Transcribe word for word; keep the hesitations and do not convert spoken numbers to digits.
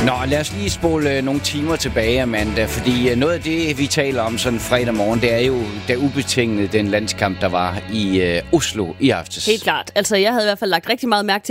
Nå, lad os lige spole nogle timer tilbage, Amanda, fordi noget af det, vi taler om sådan fredag morgen, det er jo der ubetinget den landskamp, der var i øh, Oslo i aftes. Helt klart. Altså, jeg havde i hvert fald lagt rigtig meget mærke til,